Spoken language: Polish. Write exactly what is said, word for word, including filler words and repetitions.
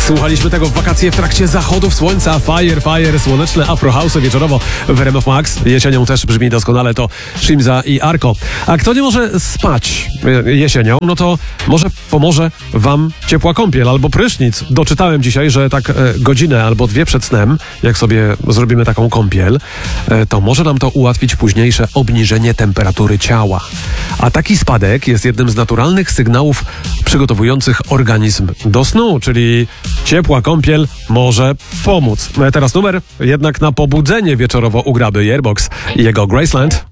Słuchaliśmy tego w wakacje w trakcie zachodów słońca. Fire, fire, słoneczne Afro House wieczorowo w R M F Max. Jesienią też brzmi doskonale to Shimza i Arko. A kto nie może spać jesienią, no to może pomoże wam ciepła kąpiel albo prysznic. Doczytałem dzisiaj, że tak e, godzinę albo dwie przed snem, jak sobie zrobimy taką kąpiel, e, to może nam to ułatwić późniejsze obniżenie temperatury ciała. A taki spadek jest jednym z naturalnych sygnałów przygotowujących organizm do snu, czyli ciepła kąpiel może pomóc. Teraz numer jednak na pobudzenie wieczorowo u Graby Airbox i jego Graceland.